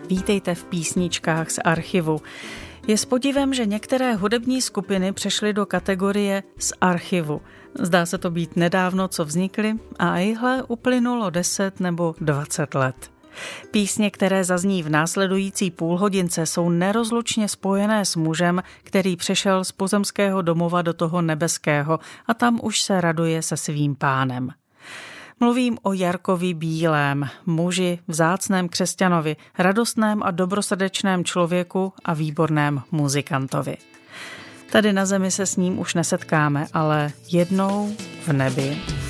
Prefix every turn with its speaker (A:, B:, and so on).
A: Vítejte v písničkách z archivu. Je s podivem, že některé hudební skupiny přešly do kategorie z archivu. Zdá se to být nedávno, co vznikly, a ihle uplynulo 10 nebo 20 let. Písně, které zazní v následující půlhodince, jsou nerozlučně spojené s mužem, který přešel z pozemského domova do toho nebeského a tam už se raduje se svým pánem. Mluvím o Jarkovi Bílém, muži, vzácném křesťanovi, radostném a dobrosrdečném člověku a výborném muzikantovi. Tady na zemi se s ním už nesetkáme, ale jednou v nebi